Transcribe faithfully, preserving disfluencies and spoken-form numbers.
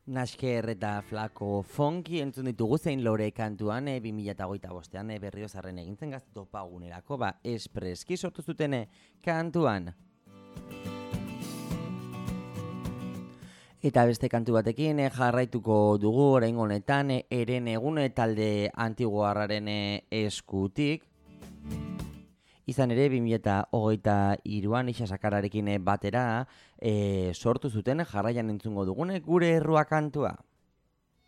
Nasker eta Flako Fonki entzun ditugu zein lore kantuan e, bi mila hogeita bostean e, berriozarren egintzen gazte topagunerako, ba, espreski sortu zuten kantuan. Eta beste kantu batekin e, jarraituko dugu orain honetan e, eren egune talde antiguarraren e, eskutik. Izan ere, bi mila hogeita hiruan Ixasakararekin batera e, sortu zuten jarraian entzungo dugune gure errua kantua.